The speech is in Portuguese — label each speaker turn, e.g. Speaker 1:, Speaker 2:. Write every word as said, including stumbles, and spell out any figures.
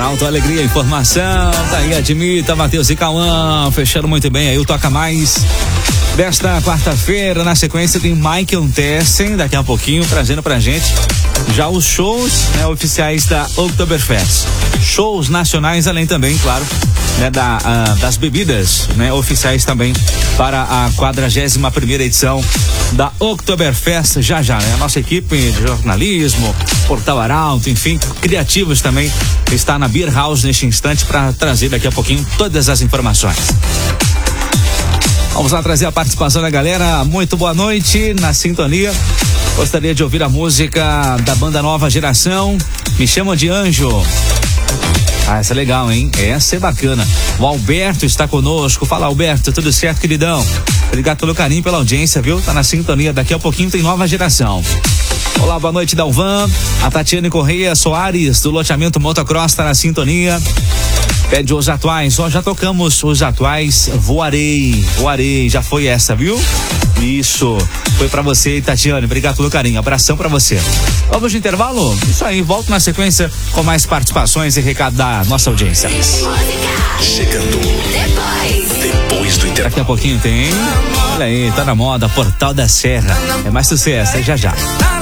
Speaker 1: Arauto, alegria, informação. Tá aí, Admita, Matheus e Cauã, fechando muito bem aí o Toca Mais desta quarta-feira. Na sequência tem Michael Tessen, daqui a pouquinho trazendo pra gente já os shows, né, oficiais da Oktoberfest. Shows nacionais, além também, claro, né, da, a, das bebidas, né, oficiais também para a quadragésima primeira edição da Oktoberfest. Já já, né? A nossa equipe de jornalismo, Portal Arauto, enfim, criativos também, está na Beer House neste instante para trazer daqui a pouquinho todas as informações. Vamos lá trazer a participação da galera. Muito boa noite na sintonia. Gostaria de ouvir a música da banda Nova Geração, Me Chamam de Anjo. Ah, essa é legal, hein? Essa é bacana. O Alberto está conosco. Fala, Alberto, tudo certo, queridão? Obrigado pelo carinho, pela audiência, viu? Tá na sintonia. Daqui a pouquinho tem Nova Geração. Olá, boa noite, Dalvan. A Tatiane Correia Soares, do loteamento Motocross, tá na sintonia. Pede os atuais. Ó, já tocamos os atuais. Voarei, voarei. Já foi essa, viu? Isso. Foi pra você, Tatiane. Obrigado pelo carinho. Abração pra você. Vamos de intervalo? Isso aí. Volto na sequência com mais participações e recado da nossa audiência.
Speaker 2: Chegando depois, depois do intervalo.
Speaker 1: Daqui a pouquinho tem. Olha aí, tá na moda. Portal da Serra. É mais sucesso, é já já.